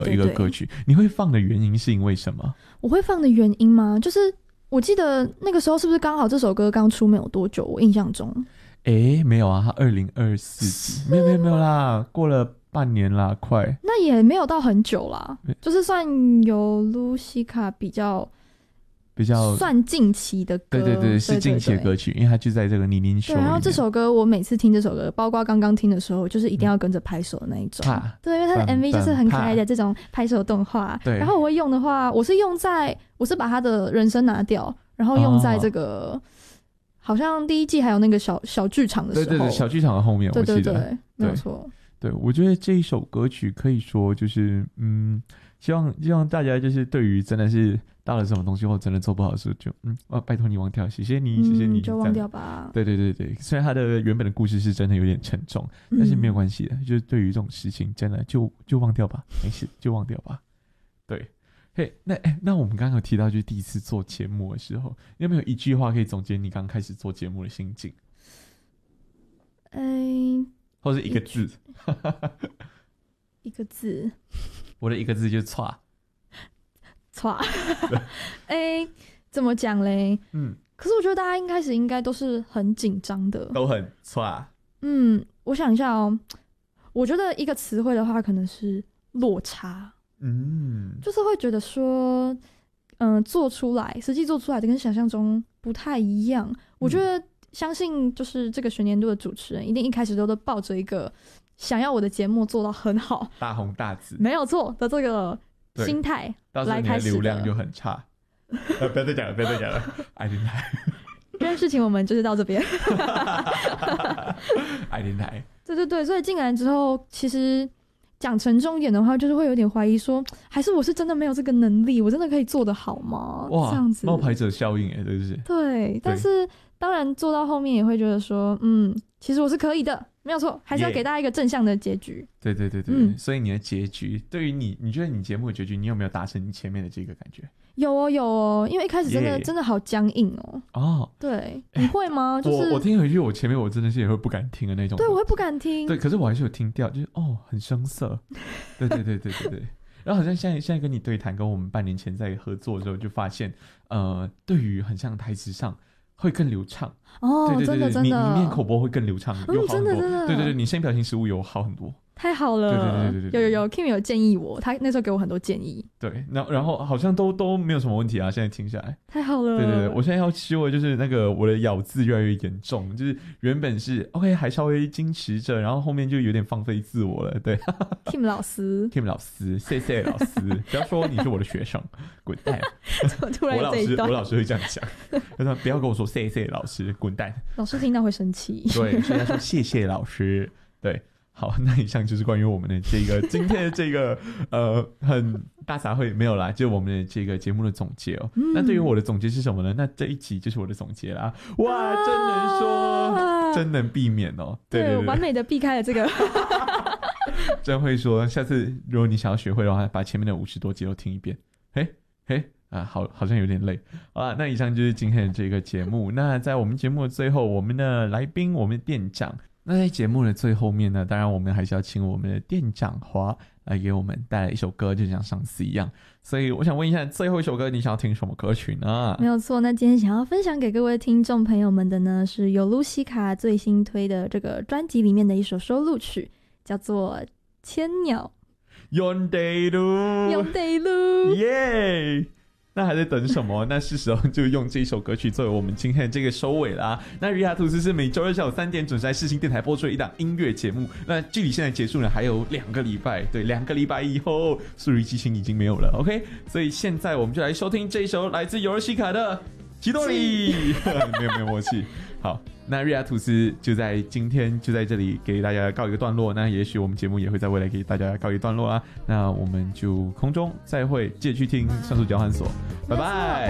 一个歌曲，你会放的原因是因为什么？ 我会放的原因吗？就是我记得那个时候是不是刚好这首歌刚出没有多久？我印象中， 没有啊，它2024没有啦，过了半年啦，快。 那也没有到很久啦，就是算有露西卡比较算近期的歌， 对，是近期的歌曲，因为它就在这个妮妮秀里面。 然后这首歌我每次听这首歌，包括刚刚听的时候，就是一定要跟着拍手的那一种。对，因为它的 MV 就是很可爱的这种拍手动画。对，然后我会用的话，我是把它的人声拿掉，然后用在这个。好像第一季还有那个小剧场的时候， 对，小剧场的后面，我记得， 对，没有错。 对，我觉得这一首歌曲可以说就是，希望大家就是对于真的是到了什么东西或真的做不好的时候，就拜托你忘掉，谢谢你， 就忘掉吧。 对，虽然它的原本的故事是真的有点沉重，但是没有关系的，就是对于这种事情，真的就忘掉吧，没事，就忘掉吧。对。那我们刚刚有提到，就是第一次做节目的时候，有没有一句话可以总结你刚开始做节目的心境？或是一个字？ 一个字， 我的一个字就是唰。 怎么讲嘞？可是我觉得大家一开始应该都是很紧张的， 都很唰。 我想一下哦，我觉得一个词汇的话，可能是落差。就是会觉得说，实际做出来的跟想象中不太一样。我觉得相信就是这个学年度的主持人，一定一开始都抱着一个想要我的节目做到很好、 大红大紫， 没有错的这个心态来开始的。到时候你的流量就很差。不要再讲了，爱电台。 这件事情我们就是到这边。 爱电台。 对，所以进来之后，其实。讲沉重一点的话，就是会有点怀疑说，还是我是真的没有这个能力，我真的可以做得好吗？ 哇， 这样子冒牌者效应对不对？ 对，但是当然做到后面也会觉得说，其实我是可以的，没有错，还是要给大家一个正向的结局。 对，所以你的结局对于你觉得你节目的结局，你有没有达成你前面的这个感觉？ 有哦，因为一开始真的好僵硬哦。对，你会吗？就是我听回去，我前面我真的是也会不敢听的那种。 对，我会不敢听。 对，可是我还是有听掉，就是很生涩。对。然后好像现在跟你对谈，跟我们半年前在合作的时候，就发现对于很像台词上会更流畅。对， 真的， 你念口播会更流畅，有好很多。 真的。 对，你声音表情失误有好很多。 太好了， 对， 有 Kim 有建议我，他那时候给我很多建议。 对，然后好像都没有什么问题啊，现在听下来太好了。 对，我现在要修的就是那个我的咬字越来越严重，就是原本是 OK 还稍微矜持着，然后后面就有点放飞自我了。对 ，Kim 老师， 谢谢老师，不要说你是我的学生，滚蛋！ 突然这一段， 我老师会这样讲，他说不要跟我说谢谢老师，滚蛋！ 老师听到会生气。 对，所以他说谢谢老师，对。好，那以上就是关于我们的这个今天的这个很大杂烩没有啦，就是我们的这个节目的总结哦。那对于我的总结是什么呢？那这一集就是我的总结啦。哇，真能说，真能避免哦。对， 完美的避开了这个。 真会说，下次如果你想要学会的话，把前面的50多集都听一遍。好像有点累啊。那以上就是今天的这个节目。那在我们节目的最后，我们的来宾，我们的店长。那在节目的最后面呢，当然我们还是要请我们的店长华来给我们带来一首歌，就像上次一样。所以我想问一下，最后一首歌你想要听什么歌曲呢？ 没有错，那今天想要分享给各位听众朋友们的呢，是由露西卡最新推的这个专辑里面的一首收录曲，叫做《千鸟》。 用得路，耶！那还在等什么？那是时候就用这一首歌曲作为我们今天的这个收尾啦。那瑞亚吐司是每周二下午3点准时在世新电台播出的一档音乐节目。那距离现在结束呢，还有2个礼拜。对，2个礼拜以后，速率激情已经没有了。OK， 所以现在我们就来收听这一首来自尤尔西卡的《奇多里》。没有默契。好，那瑞亚吐司就在今天就在这里给大家告一个段落。那也许我们节目也会在未来给大家告一个段落啦。那我们就空中再会，记得去听上述交换所，拜拜。